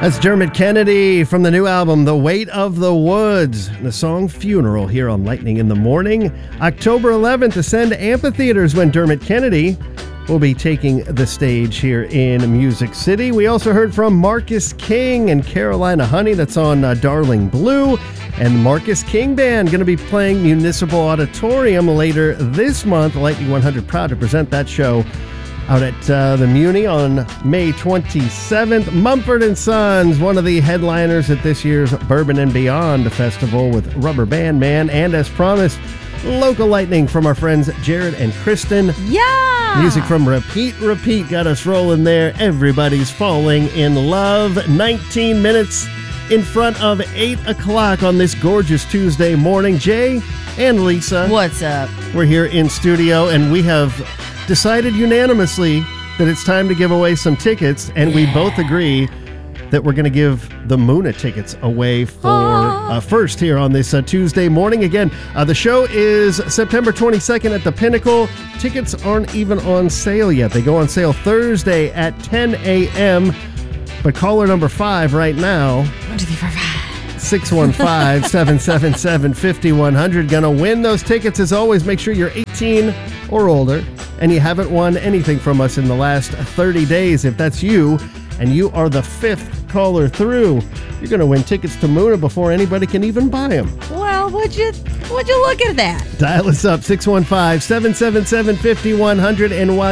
That's Dermot Kennedy from the new album, The Weight of the Woods. The song Funeral here on Lightning in the Morning. October 11th, Ascend Amphitheaters when Dermot Kennedy will be taking the stage here in Music City. We also heard from Marcus King and Carolina Honey. That's on Darling Blue. And Marcus King Band going to be playing Municipal Auditorium later this month. Lightning 100 proud to present that show out at the Muni on May 27th. Mumford & Sons, one of the headliners at this year's Bourbon and Beyond Festival with Rubber Band Man. And as promised, local lightning from our friends Jared and Kristen. Yeah! Music from Repeat got us rolling there. Everybody's falling in love. 19 minutes in front of 8 o'clock on this gorgeous Tuesday morning. Jay and Lisa. What's up? We're here in studio, and we have decided unanimously that it's time to give away some tickets, and we both agree that we're going to give the Muna tickets away for first here on this Tuesday morning. Again, the show is September 22nd at the Pinnacle. Tickets aren't even on sale yet. They go on sale Thursday at 10 a.m., but caller number 5 right now, 1, 2, 3, 4, 5. 615-777-5100. Gonna win those tickets. As always, make sure you're 18 or older and you haven't won anything from us in the last 30 days. If that's you and you are the 5th caller through, you're gonna win tickets to Muna before anybody can even buy them. Well, would you look at that? Dial us up, 615-777-5100, and while